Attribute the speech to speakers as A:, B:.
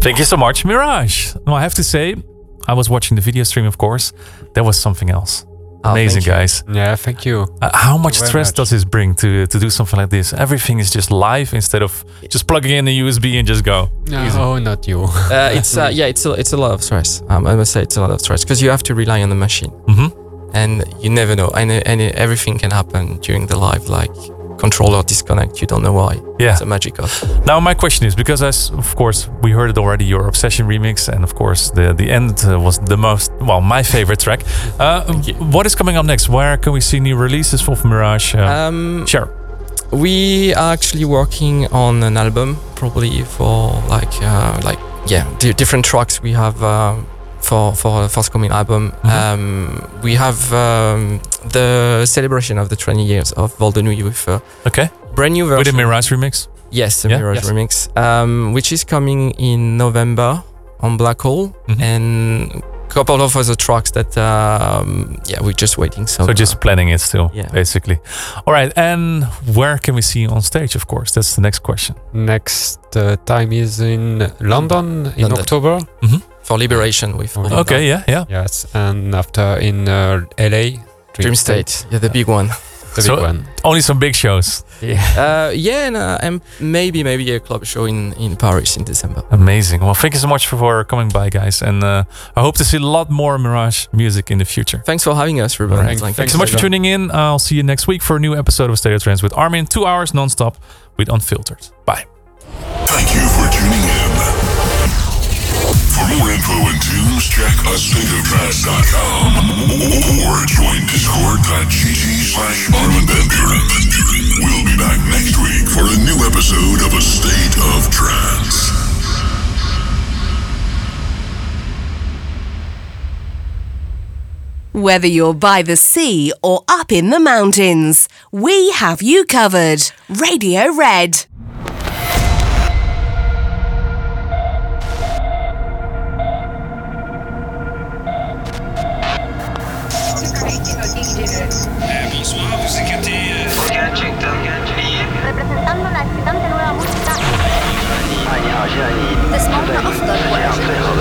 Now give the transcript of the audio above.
A: Thank you so much, Mirage. No, I have to say, I was watching the video stream, of course. That was something else. Amazing, guys.
B: Yeah, thank you.
A: How much stress does this bring to do something like this? Everything is just live instead of just plugging in the USB and just go.
B: No, not you.
C: It's a lot of stress. I must say it's a lot of stress because you have to rely on the machine, and you never know. And everything can happen during the live, like controller disconnect. You don't know why.
A: Yeah,
C: it's a magic of.
A: Now my question is, because of course we heard it already, your Obsession remix, and of course the end was my favorite track. What is coming up next? Where can we see new releases from Mirage? Share.
C: We are actually working on an album, probably for different tracks we have for a forthcoming album. We have the celebration of the 20 years of Vol de Nuit with brand new version.
A: With a Mirage remix?
C: Yes, a Mirage remix, which is coming in November on Black Hole, and a couple of other tracks that we're just waiting. So
A: just planning it still, basically. All right, and where can we see you on stage? Of course, that's the next question.
B: Next time is in London in October.
C: For Liberation with.
A: Okay, yeah.
B: Yes, and after in LA,
C: Dream State. Yeah, the big one.
B: The big one.
A: Only some big shows.
C: And maybe a club show in Paris in December.
A: Amazing. Well, thank you so much for coming by, guys, and I hope to see a lot more Mirage music in the future.
C: Thanks for having us, Ruben.
A: Right. Thanks so much for tuning in. I'll see you next week for a new episode of Stereo Trance with Armin. 2 hours non-stop with Unfiltered. Bye.
D: Thank you for tuning in. For more info and tunes, check astateoftrance.com or join discord.gg/Armin van Buuren. We'll be back next week for a new episode of A State of Trance.
E: Whether you're by the sea or up in the mountains, we have you covered. Radio Red.
F: Bonsoir, vous écoutez
G: representando la ciudad de Nueva Música. تسمعون أفضل وأجل